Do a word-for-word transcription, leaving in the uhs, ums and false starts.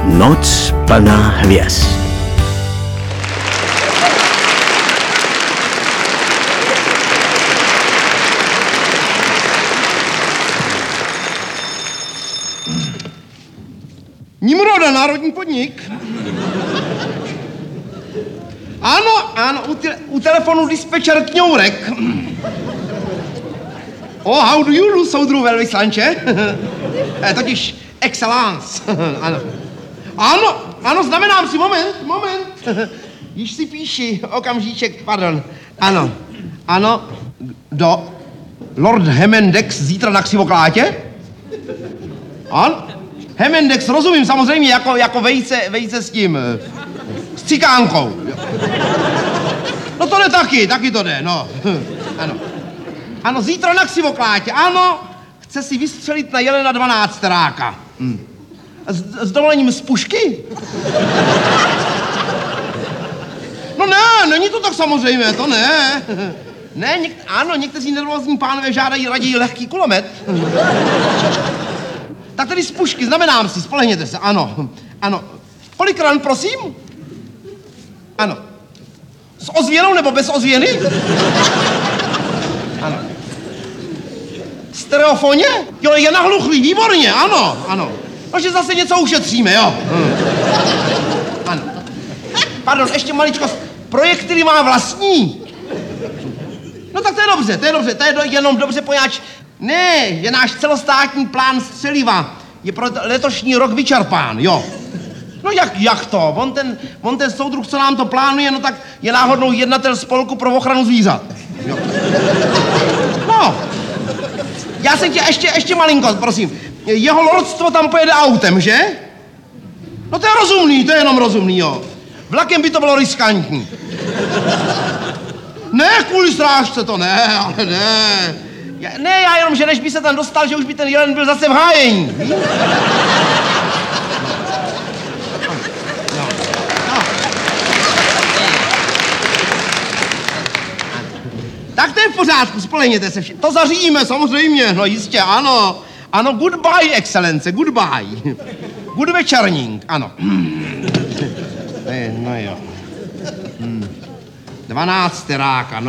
Noc plná hvězd. Nimroda, národní podnik. Ano, ano, u, te, u telefonu dispečer Kňourek. Oh, how do you do, soudru velvyslanče? eh, totiž excellence. Ano. Ano, ano, znamenám si, moment, moment. Již si píši, okamžíček, pardon. Ano, ano, do Lord Hemendex zítra na Ksivoklátě? Ano. Hemendex, rozumím, samozřejmě, jako, jako vejce, vejce s tím, s cikánkou. No to jde taky, taky to jde, no. Ano. Ano, zítra na Ksivoklátě, ano, chce si vystřelit na jelena dvanácteráka. Hm. S, s dovolením z pušky? No ne, není to tak samozřejmě, to ne. Ne, něk, ano, někteří nervózní pánové žádají raději lehký kulomet. Tak tedy z pušky, znamenám si, spolehněte se, ano, ano. Kolik ran, prosím? Ano. S ozvěnou nebo bez ozvěny? Ano. Stereofoně? Jo, je nahluchlý, výborně, ano, ano. Takže zase něco ušetříme, jo. Hmm. Ano. Pardon, ještě maličkost. Projektily má vlastní. No tak to je dobře, to je dobře, to je do, jenom dobře poněvadž ne, je náš celostátní plán střeliva. Je pro letošní rok vyčerpán, jo. No jak, jak to? On ten, on ten soudruh, co nám to plánuje, no tak je náhodnou jednatel spolku pro ochranu zvířat. Jo. No. Já jsem tě ještě, ještě malinko, prosím. Jeho lordstvo tam pojede autem, že? No to je rozumný, to je jenom rozumný, jo. Vlakem by to bylo riskantní. Ne, kvůli strážce to ne, ale ne. Já, ne, já jenom, že než by se tam dostal, že už by ten jelen byl zase v hájení. No. No. No. Tak to je v pořádku, spolehněte se všichni. To zařídíme, samozřejmě, no jistě, ano. Ano, goodbye, excelence, goodbye. Good večerník, ano. No jo. Dvanácteráka, no